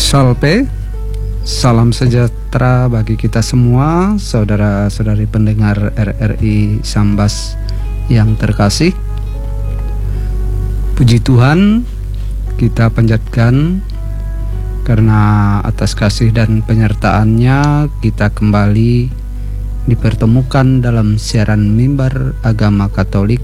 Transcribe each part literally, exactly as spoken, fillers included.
Salpe, salam sejahtera bagi kita semua, saudara-saudari pendengar R R I Sambas yang terkasih. Puji Tuhan, kita panjatkan karena atas kasih dan penyertaannya kita kembali dipertemukan dalam siaran mimbar agama Katolik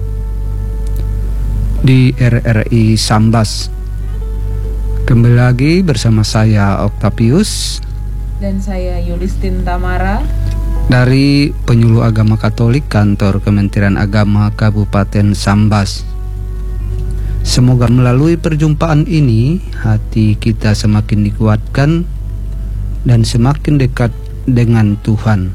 di R R I Sambas. Kembali lagi bersama saya Octavius dan saya Yulistin Tamara dari Penyuluh Agama Katolik Kantor Kementerian Agama Kabupaten Sambas. Semoga melalui perjumpaan ini hati kita semakin dikuatkan dan semakin dekat dengan Tuhan.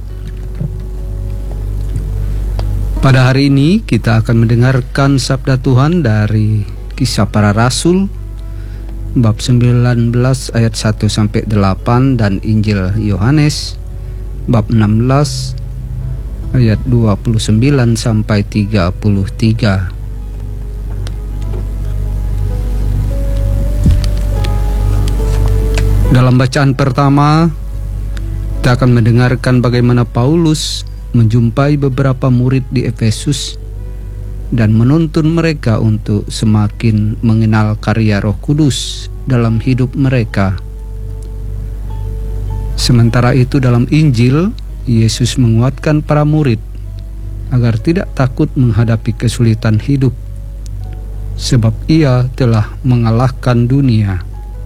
Pada hari ini kita akan mendengarkan sabda Tuhan dari Kisah Para Rasul bab sembilan belas ayat satu sampai delapan dan Injil Yohanes bab enam belas ayat dua puluh sembilan sampai tiga puluh tiga. Dalam bacaan pertama kita akan mendengarkan bagaimana Paulus menjumpai beberapa murid di Efesus dan menuntun mereka untuk semakin mengenal karya Roh Kudus dalam hidup mereka. Sementara itu dalam Injil, Yesus menguatkan para murid agar tidak takut menghadapi kesulitan hidup, sebab Ia telah mengalahkan dunia.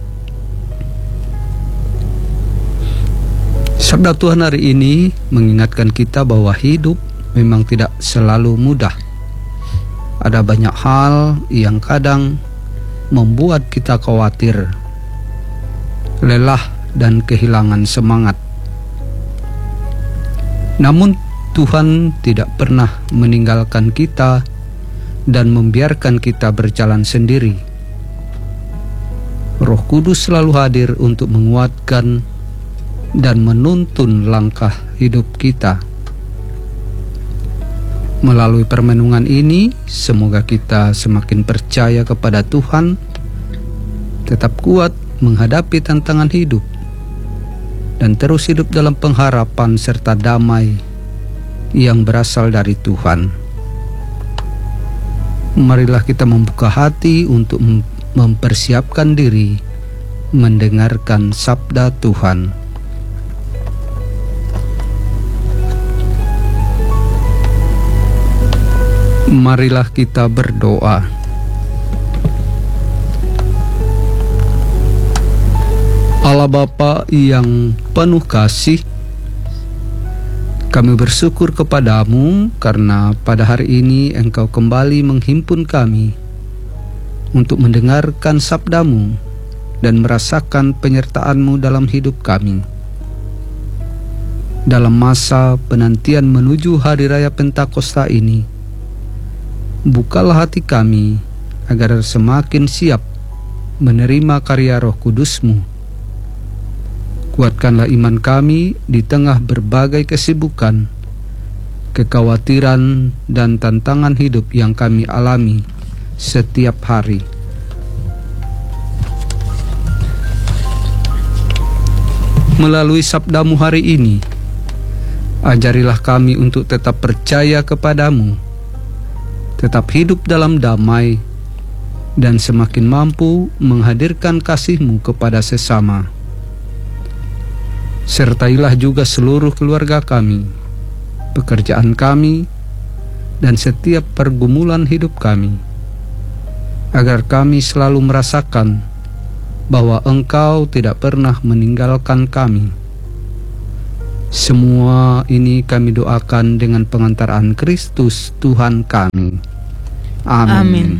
Sabda Tuhan hari ini mengingatkan kita bahwa hidup memang tidak selalu mudah. Ada banyak hal yang kadang membuat kita khawatir, lelah, dan kehilangan semangat. Namun Tuhan tidak pernah meninggalkan kita dan membiarkan kita berjalan sendiri. Roh Kudus selalu hadir untuk menguatkan dan menuntun langkah hidup kita. Melalui permenungan ini, semoga kita semakin percaya kepada Tuhan, tetap kuat menghadapi tantangan hidup, dan terus hidup dalam pengharapan serta damai yang berasal dari Tuhan. Marilah kita membuka hati untuk mempersiapkan diri mendengarkan sabda Tuhan. Marilah kita berdoa. Allah Bapa yang penuh kasih, kami bersyukur kepadamu karena pada hari ini Engkau kembali menghimpun kami untuk mendengarkan sabdamu dan merasakan penyertaan-Mu dalam hidup kami. Dalam masa penantian menuju Hari Raya Pentakosta ini, bukalah hati kami agar semakin siap menerima karya Roh Kudus-Mu. Kuatkanlah iman kami di tengah berbagai kesibukan, kekhawatiran, dan tantangan hidup yang kami alami setiap hari. Melalui sabda-Mu hari ini, ajarilah kami untuk tetap percaya kepadamu, tetap hidup dalam damai, dan semakin mampu menghadirkan kasih-Mu kepada sesama. Sertailah juga seluruh keluarga kami, pekerjaan kami, dan setiap pergumulan hidup kami, agar kami selalu merasakan bahwa Engkau tidak pernah meninggalkan kami. Semua ini kami doakan dengan pengantaran Kristus Tuhan kami. Amin. Amin.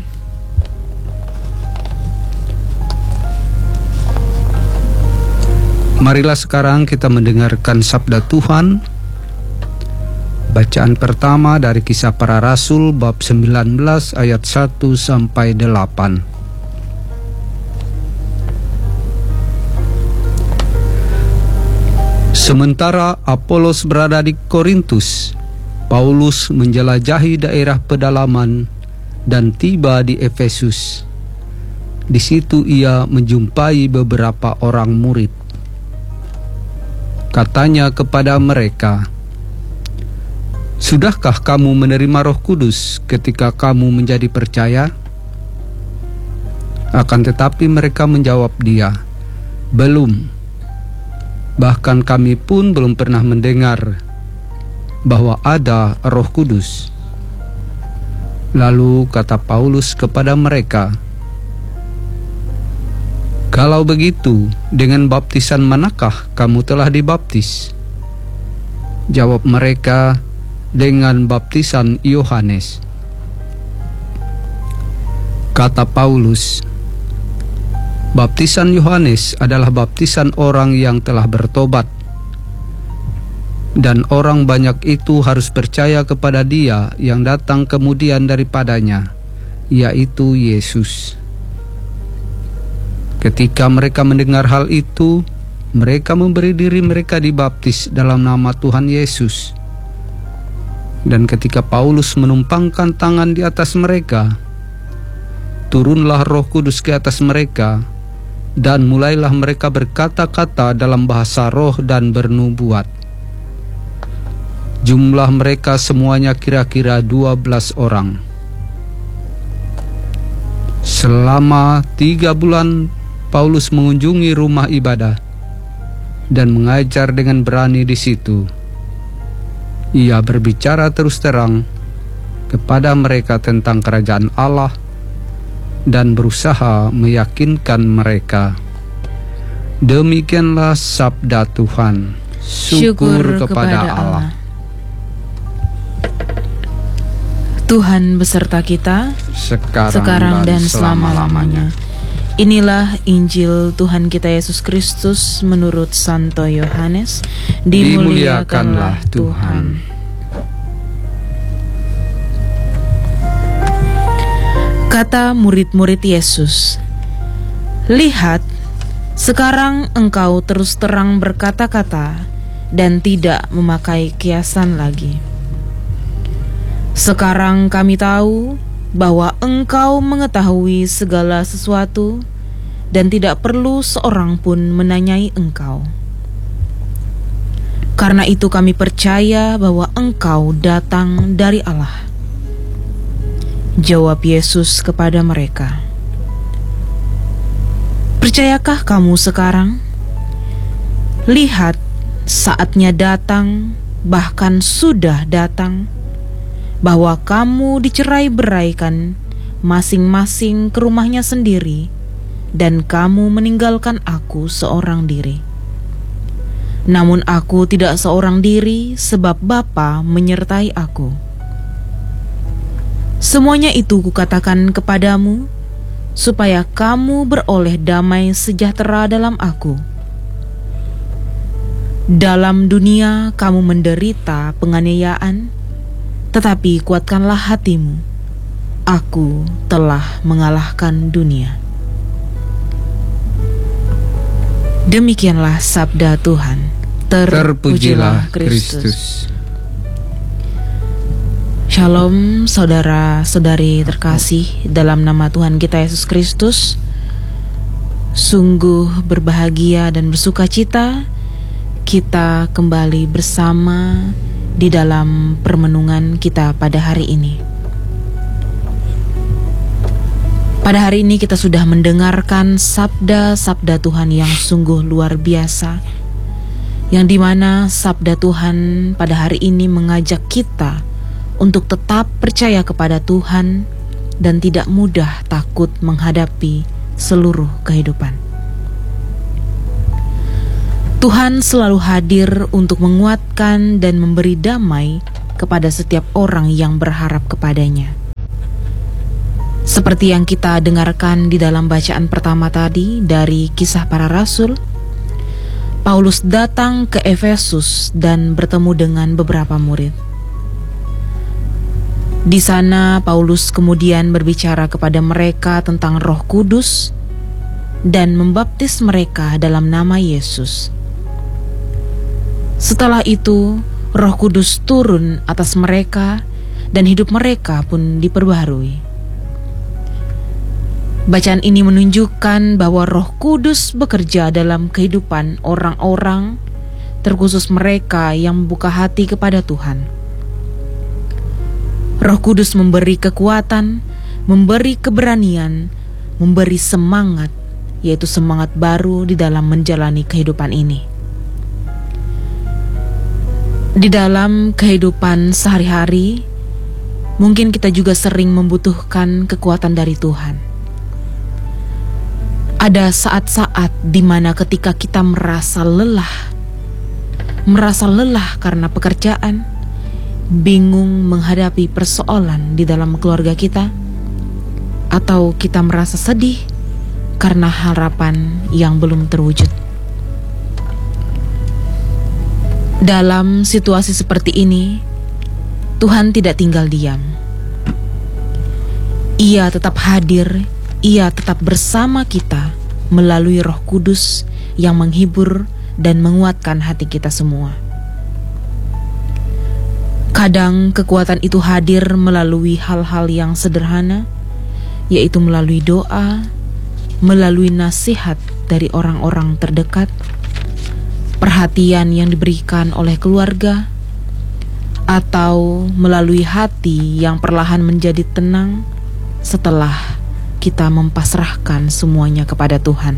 Marilah sekarang kita mendengarkan sabda Tuhan. Bacaan pertama dari Kisah Para Rasul bab sembilan belas ayat satu sampai delapan. Sementara Apolos berada di Korintus, Paulus menjelajahi daerah pedalaman dan tiba di Efesus. Di situ ia menjumpai beberapa orang murid. Katanya kepada mereka, "Sudahkah kamu menerima Roh Kudus ketika kamu menjadi percaya?" Akan tetapi mereka menjawab dia, "Belum. Bahkan kami pun belum pernah mendengar bahwa ada Roh Kudus." Lalu kata Paulus kepada mereka, "Kalau begitu, dengan baptisan manakah kamu telah dibaptis?" Jawab mereka, "Dengan baptisan Yohanes." Kata Paulus, "Baptisan Yohanes adalah baptisan orang yang telah bertobat, dan orang banyak itu harus percaya kepada Dia yang datang kemudian daripadanya, yaitu Yesus." Ketika mereka mendengar hal itu, mereka memberi diri mereka dibaptis dalam nama Tuhan Yesus. Dan ketika Paulus menumpangkan tangan di atas mereka, turunlah Roh Kudus ke atas mereka, dan mulailah mereka berkata-kata dalam bahasa roh dan bernubuat. Jumlah mereka semuanya kira-kira dua belas orang. Selama tiga bulan Paulus mengunjungi rumah ibadah dan mengajar dengan berani di situ. Ia berbicara terus terang kepada mereka tentang kerajaan Allah dan berusaha meyakinkan mereka. Demikianlah sabda Tuhan. Syukur, Syukur kepada, kepada Allah. Tuhan beserta kita sekarang, sekarang dan, dan selama-lamanya. Inilah Injil Tuhan kita Yesus Kristus menurut Santo Yohanes. Dimuliakanlah Tuhan. Kata murid-murid Yesus, "Lihat, sekarang engkau terus terang berkata-kata dan tidak memakai kiasan lagi. Sekarang kami tahu bahwa engkau mengetahui segala sesuatu dan tidak perlu seorang pun menanyai engkau. Karena itu kami percaya bahwa engkau datang dari Allah." Jawab Yesus kepada mereka, "Percayakah kamu sekarang? Lihat, saatnya datang, bahkan sudah datang, bahwa kamu dicerai-beraikan masing-masing ke rumahnya sendiri, dan kamu meninggalkan aku seorang diri. Namun aku tidak seorang diri, sebab Bapa menyertai aku. Semuanya itu kukatakan kepadamu, supaya kamu beroleh damai sejahtera dalam aku. Dalam dunia kamu menderita penganiayaan, tetapi kuatkanlah hatimu. Aku telah mengalahkan dunia." Demikianlah sabda Tuhan. Terpujilah Kristus. Shalom saudara-saudari terkasih dalam nama Tuhan kita Yesus Kristus. Sungguh berbahagia dan bersukacita kita kembali bersama di dalam permenungan kita pada hari ini. Pada hari ini kita sudah mendengarkan sabda-sabda Tuhan yang sungguh luar biasa, yang dimana sabda Tuhan pada hari ini mengajak kita untuk tetap percaya kepada Tuhan dan tidak mudah takut menghadapi seluruh kehidupan. Tuhan selalu hadir untuk menguatkan dan memberi damai kepada setiap orang yang berharap kepadanya. Seperti yang kita dengarkan di dalam bacaan pertama tadi dari Kisah Para Rasul, Paulus datang ke Efesus dan bertemu dengan beberapa murid. Di sana Paulus kemudian berbicara kepada mereka tentang Roh Kudus dan membaptis mereka dalam nama Yesus. Setelah itu, Roh Kudus turun atas mereka dan hidup mereka pun diperbaharui. Bacaan ini menunjukkan bahwa Roh Kudus bekerja dalam kehidupan orang-orang, terkhusus mereka yang membuka hati kepada Tuhan. Roh Kudus memberi kekuatan, memberi keberanian, memberi semangat, yaitu semangat baru di dalam menjalani kehidupan ini. Di dalam kehidupan sehari-hari, mungkin kita juga sering membutuhkan kekuatan dari Tuhan. Ada saat-saat di mana ketika kita merasa lelah, merasa lelah karena pekerjaan, bingung menghadapi persoalan di dalam keluarga kita, atau kita merasa sedih karena harapan yang belum terwujud. Dalam situasi seperti ini, Tuhan tidak tinggal diam. Ia tetap hadir. Ia tetap bersama kita melalui Roh Kudus yang menghibur dan menguatkan hati kita semua. Kadang kekuatan itu hadir melalui hal-hal yang sederhana, yaitu melalui doa, melalui nasihat dari orang-orang terdekat, perhatian yang diberikan oleh keluarga, atau melalui hati yang perlahan menjadi tenang setelah kita mempasrahkan semuanya kepada Tuhan.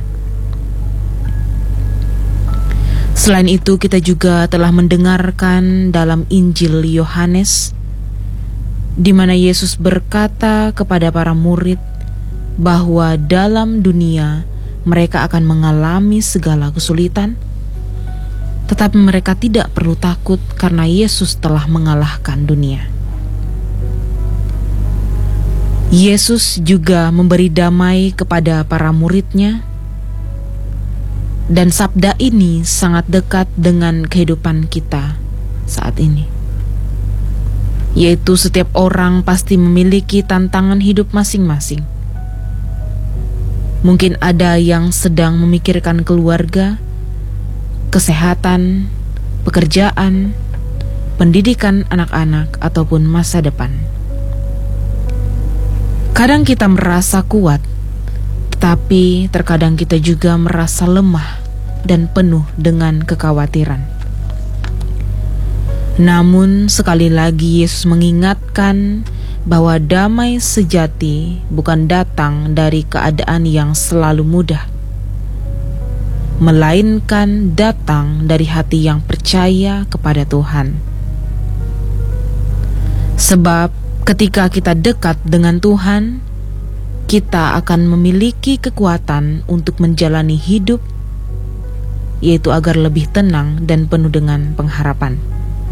Selain itu, kita juga telah mendengarkan dalam Injil Yohanes, di mana Yesus berkata kepada para murid bahwa dalam dunia mereka akan mengalami segala kesulitan, tetapi mereka tidak perlu takut karena Yesus telah mengalahkan dunia. Yesus juga memberi damai kepada para murid-Nya, dan sabda ini sangat dekat dengan kehidupan kita saat ini, yaitu setiap orang pasti memiliki tantangan hidup masing-masing. Mungkin ada yang sedang memikirkan keluarga, kesehatan, pekerjaan, pendidikan anak-anak, ataupun masa depan. Kadang kita merasa kuat, tetapi terkadang kita juga merasa lemah dan penuh dengan kekhawatiran. Namun sekali lagi Yesus mengingatkan bahwa damai sejati bukan datang dari keadaan yang selalu mudah, melainkan datang dari hati yang percaya kepada Tuhan. Sebab ketika kita dekat dengan Tuhan, kita akan memiliki kekuatan untuk menjalani hidup, yaitu agar lebih tenang dan penuh dengan pengharapan.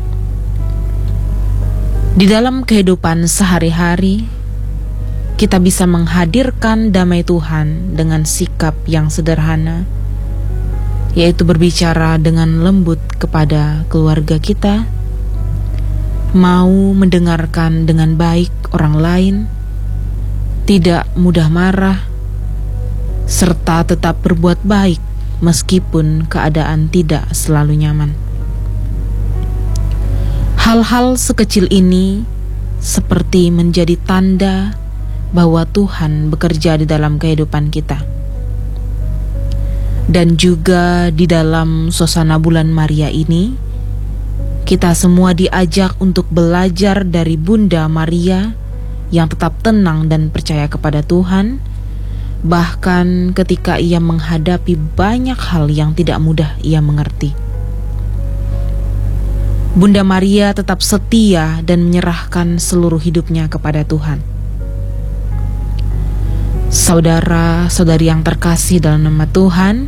Di dalam kehidupan sehari-hari, kita bisa menghadirkan damai Tuhan dengan sikap yang sederhana, yaitu berbicara dengan lembut kepada keluarga kita, mau mendengarkan dengan baik orang lain, tidak mudah marah, serta tetap berbuat baik meskipun keadaan tidak selalu nyaman. Hal-hal sekecil ini seperti menjadi tanda bahwa Tuhan bekerja di dalam kehidupan kita. Dan juga di dalam suasana bulan Maria ini, kita semua diajak untuk belajar dari Bunda Maria yang tetap tenang dan percaya kepada Tuhan, bahkan ketika ia menghadapi banyak hal yang tidak mudah ia mengerti. Bunda Maria tetap setia dan menyerahkan seluruh hidupnya kepada Tuhan. Saudara-saudari yang terkasih dalam nama Tuhan,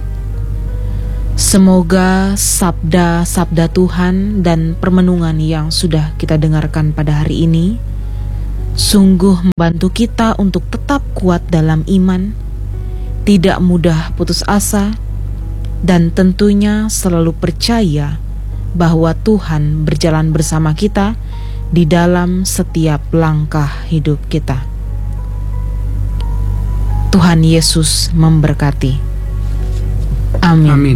semoga sabda-sabda Tuhan dan permenungan yang sudah kita dengarkan pada hari ini sungguh membantu kita untuk tetap kuat dalam iman, tidak mudah putus asa, dan tentunya selalu percaya bahwa Tuhan berjalan bersama kita di dalam setiap langkah hidup kita. Tuhan Yesus memberkati. Amin. Amin.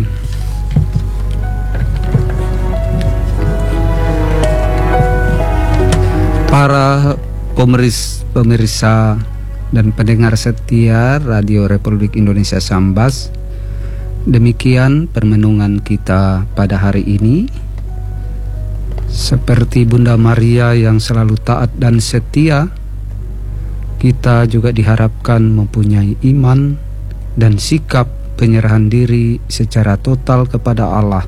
Para pemeris, pemirsa dan pendengar setia Radio Republik Indonesia Sambas. Demikian permenungan kita pada hari ini. Seperti Bunda Maria yang selalu taat dan setia, kita juga diharapkan mempunyai iman dan sikap penyerahan diri secara total kepada Allah.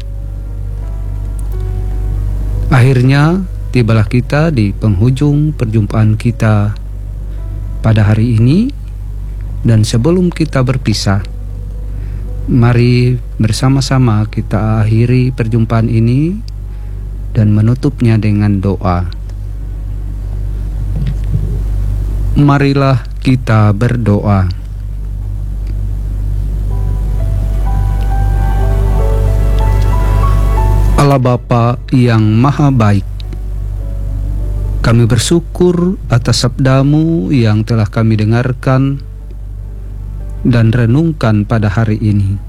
Akhirnya tibalah kita di penghujung perjumpaan kita pada hari ini, dan sebelum kita berpisah, mari bersama-sama kita akhiri perjumpaan ini dan menutupnya dengan doa. Marilah kita berdoa. Allah Bapa yang Maha Baik, kami bersyukur atas sabda-Mu yang telah kami dengarkan dan renungkan pada hari ini.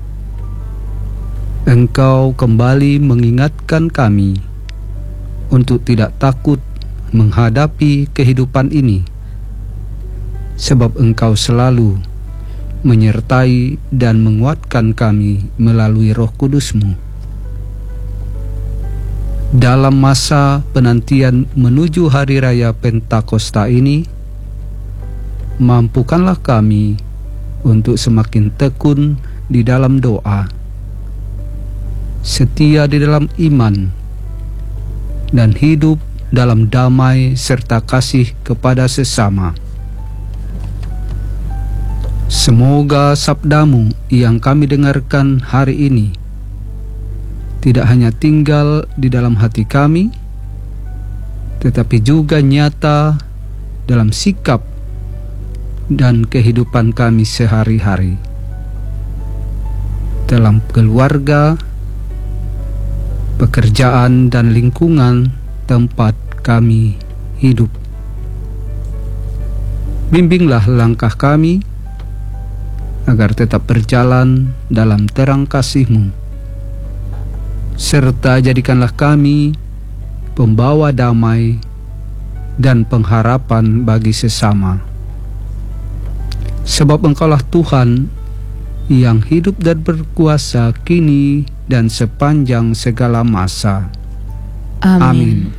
Engkau kembali mengingatkan kami untuk tidak takut menghadapi kehidupan ini, sebab Engkau selalu menyertai dan menguatkan kami melalui Roh Kudus-Mu. Dalam masa penantian menuju Hari Raya Pentakosta ini, mampukanlah kami untuk semakin tekun di dalam doa, setia di dalam iman, dan hidup dalam damai serta kasih kepada sesama. Semoga sabda-Mu yang kami dengarkan hari ini tidak hanya tinggal di dalam hati kami, tetapi juga nyata dalam sikap dan kehidupan kami sehari-hari, dalam keluarga, pekerjaan, dan lingkungan tempat kami hidup. Bimbinglah langkah kami agar tetap berjalan dalam terang kasih-Mu, serta jadikanlah kami pembawa damai dan pengharapan bagi sesama. Sebab Engkaulah Tuhan yang hidup dan berkuasa kini dan sepanjang segala masa. Amin. Amin.